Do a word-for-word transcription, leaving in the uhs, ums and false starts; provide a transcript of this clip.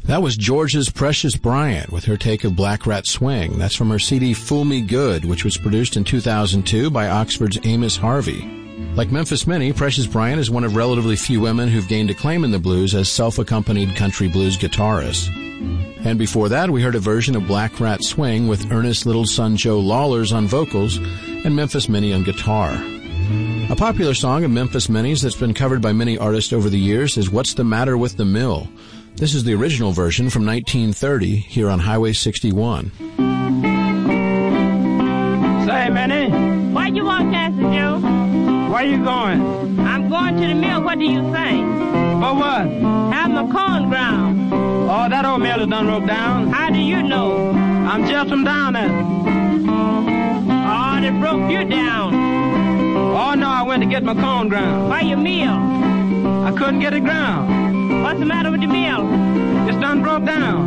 That was George's Precious Bryant with her take of Black Rat Swing. That's from her C D Fool Me Good, which was produced in two thousand two by Oxford's Amos Harvey. Like Memphis Minnie, Precious Bryant is one of relatively few women who've gained acclaim in the blues as self-accompanied country blues guitarists. And before that, we heard a version of Black Rat Swing with Ernest's little son Joe Lawlers on vocals and Memphis Minnie on guitar. A popular song of Memphis Minnie's that's been covered by many artists over the years is What's the Matter with the Mill? This is the original version from nineteen thirty here on Highway sixty-one. Say, Minnie. What you want, Pastor Joe? Where you going? I'm going to the mill. What do you think? For what? Have my corn ground. Oh, that old mill is done broke down. How do you know? I'm just from down there. Oh, they broke you down. Oh, no, I went to get my corn ground. Why your mill? I couldn't get it ground. What's the matter with the mill? It's done broke down.